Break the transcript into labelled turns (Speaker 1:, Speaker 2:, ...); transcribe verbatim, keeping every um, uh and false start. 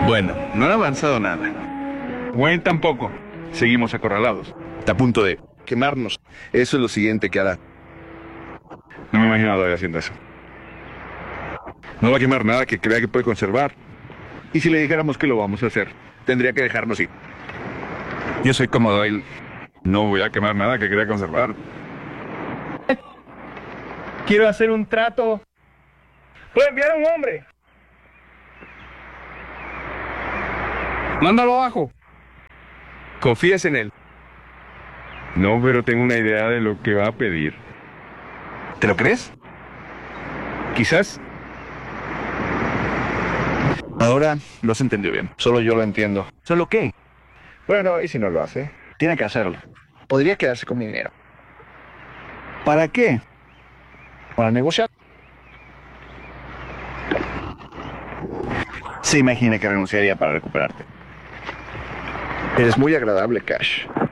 Speaker 1: Bueno, no han avanzado nada. Wayne tampoco. Seguimos acorralados.
Speaker 2: Está a punto de quemarnos. Eso es lo siguiente que hará.
Speaker 1: No me he imaginado él haciendo eso. No va a quemar nada que crea que puede conservar. Y si le dijéramos que lo vamos a hacer, tendría que dejarnos ir. Yo soy como Doyle. No voy a quemar nada que crea conservar.
Speaker 3: Quiero hacer un trato. Puedo enviar a un hombre.
Speaker 1: Mándalo abajo. Confíes en él. No, pero tengo una idea de lo que va a pedir. ¿Te lo crees? Quizás.
Speaker 2: Ahora,
Speaker 1: Lo has entendido bien.
Speaker 2: solo yo lo entiendo.
Speaker 3: ¿Solo qué?
Speaker 2: Bueno, ¿y si no lo hace? Tiene que hacerlo. Podría quedarse con mi dinero.
Speaker 3: ¿Para qué?
Speaker 2: Para negociar.
Speaker 3: Se imagina que renunciaría para recuperarte.
Speaker 2: Eres muy agradable, Cash.